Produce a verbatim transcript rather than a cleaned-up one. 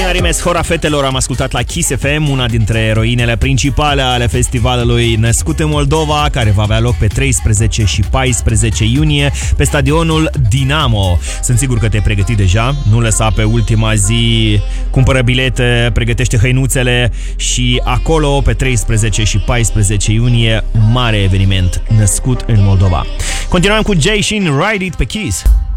Arimes, Hora Fetelor, am ascultat la Kiss F M, una dintre eroinele principale ale festivalului Născut în Moldova, care va avea loc pe treisprezece și paisprezece iunie pe stadionul Dinamo. Sunt sigur că te-ai pregătit deja, nu lăsa pe ultima zi, cumpără bilete, pregătește hăinuțele și acolo pe treisprezece și paisprezece iunie, mare eveniment Născut în Moldova. Continuăm cu Jay Shin, Ride It pe Kiss.